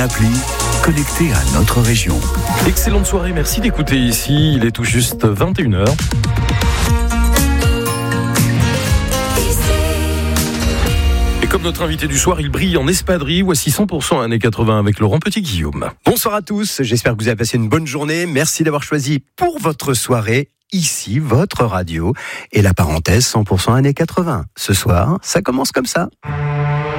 Appli connecté à notre région. Excellente soirée, merci d'écouter ici. Il est tout juste 21h. Et comme notre invité du soir, il brille en espadrille. Voici 100% années 80 avec Laurent Petit-Guillaume. Bonsoir à tous, j'espère que vous avez passé une bonne journée. Merci d'avoir choisi pour votre soirée ici votre radio et la parenthèse 100% années 80. Ce soir, ça commence comme ça.